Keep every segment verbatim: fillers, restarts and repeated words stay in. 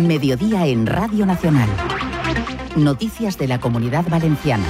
Mediodía en Radio Nacional. Noticias de la Comunidad Valenciana.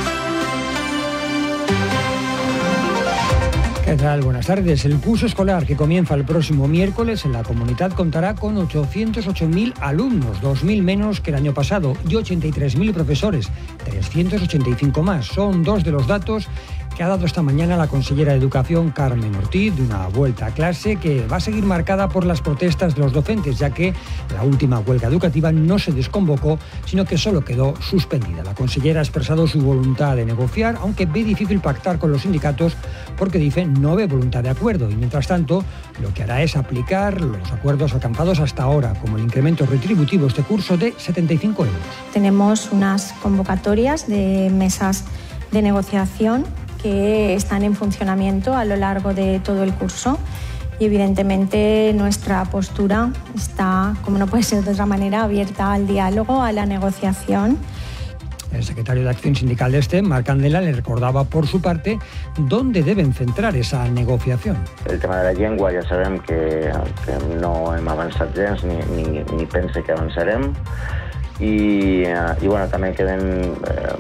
¿Qué tal? Buenas tardes. El curso escolar que comienza el próximo miércoles en la comunidad contará con ochocientos ocho mil alumnos, dos mil menos que el año pasado, y ochenta y tres mil profesores, trescientos ochenta y cinco más. Son dos de los datos que ha dado esta mañana la consellera de Educación, Carmen Ortiz, de una vuelta a clase que va a seguir marcada por las protestas de los docentes, ya que la última huelga educativa no se desconvocó, sino que solo quedó suspendida. La consellera ha expresado su voluntad de negociar, aunque ve difícil pactar con los sindicatos porque dice no ve voluntad de acuerdo, y mientras tanto lo que hará es aplicar los acuerdos alcanzados hasta ahora, como el incremento retributivo este curso de setenta y cinco euros. Tenemos unas convocatorias de mesas de negociación que están en funcionamiento a lo largo de todo el curso y evidentemente nuestra postura está, como no puede ser de otra manera, abierta al diálogo, a la negociación. El secretario de Acción Sindical de este, Marc Candela, le recordava por su parte dónde deben centrar esa negociación. El tema de la llengua ja sabem que, que no hem avançat gens ni, ni, ni pense que avançarem i, i bueno, també queden eh,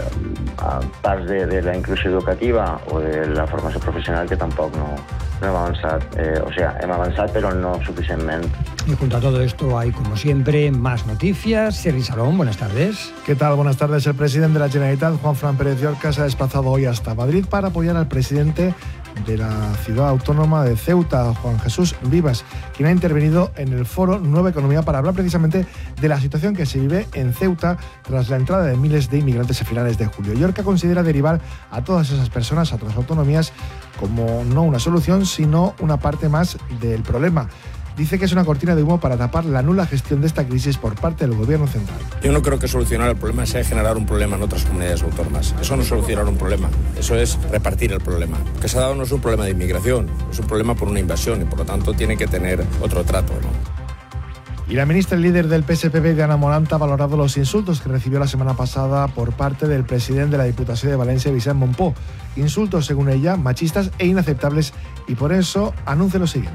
parts de, de la inclusió educativa o de la formació professional que tampoc no, no hem avançat. Eh, o sea, hem avançat però no suficientment. Y junto a todo esto hay, como siempre, más noticias. Sergi Salón, buenas tardes. ¿Qué tal? Buenas tardes. El presidente de la Generalitat, Juanfran Pérez Llorca, se ha desplazado hoy hasta Madrid para apoyar al presidente de la ciudad autónoma de Ceuta, Juan Jesús Vivas, quien ha intervenido en el foro Nueva Economía para hablar precisamente de la situación que se vive en Ceuta tras la entrada de miles de inmigrantes a finales de julio. Llorca considera derivar a todas esas personas a otras autonomías como no una solución, sino una parte más del problema. Dice que es una cortina de humo para tapar la nula gestión de esta crisis por parte del gobierno central. Yo no creo que solucionar el problema sea generar un problema en otras comunidades autónomas. Eso no es solucionar un problema, eso es repartir el problema. Lo que se ha dado no es un problema de inmigración, es un problema por una invasión y por lo tanto tiene que tener otro trato, ¿no? Y la ministra y líder del P S P B, Diana Morant, ha valorado los insultos que recibió la semana pasada por parte del presidente de la Diputación de Valencia, Vicent Montpó. Insultos, según ella, machistas e inaceptables, y por eso anuncia lo siguiente.